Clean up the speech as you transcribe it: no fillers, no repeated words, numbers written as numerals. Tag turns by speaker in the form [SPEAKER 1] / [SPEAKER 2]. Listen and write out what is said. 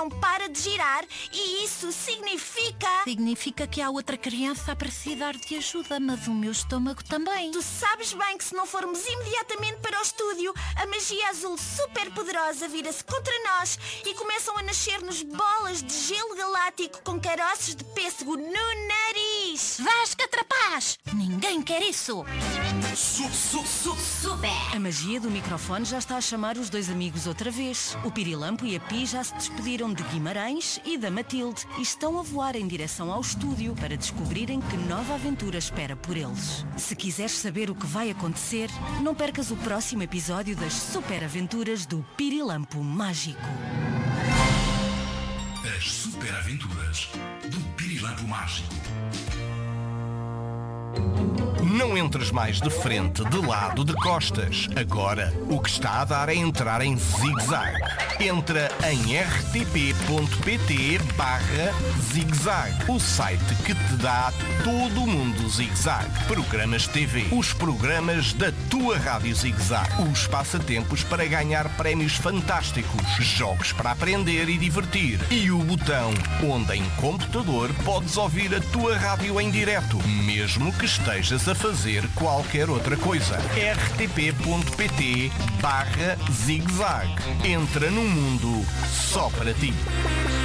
[SPEAKER 1] não para de girar e isso significa...
[SPEAKER 2] Significa que há outra criança a precisar de ajuda, mas o meu estômago também.
[SPEAKER 1] Tu sabes bem que se não formos imediatamente para o estúdio, a magia azul super poderosa vira-se contra nós e começam a nascer-nos bolas de gelo galáctico com caroços de pêssego no nariz.
[SPEAKER 2] Vasca trapaz! Ninguém quer isso!
[SPEAKER 1] Super!
[SPEAKER 3] A magia do microfone já está a chamar os dois amigos outra vez. O Pirilampo e a Pi já se despediram de Guimarães e da Matilde e estão a voar em direção ao estúdio para descobrirem que nova aventura espera por eles. Se quiseres saber o que vai acontecer, não percas o próximo episódio das super aventuras do Pirilampo Mágico.
[SPEAKER 4] As super aventuras do Pirilampo Mágico.
[SPEAKER 5] Não entres mais de frente, de lado, de costas. Agora, o que está a dar é entrar em zigue-zague. Entra em rtp.pt/zigue-zague, o site que te dá todo o mundo zigue-zague. Programas de TV, os programas da tua rádio zigue-zague, os passatempos para ganhar prémios fantásticos, jogos para aprender e divertir e o botão onde em computador podes ouvir a tua rádio em direto, mesmo que estejas a fazer qualquer outra coisa. rtp.pt/zigue-zague. Entra num mundo só para ti.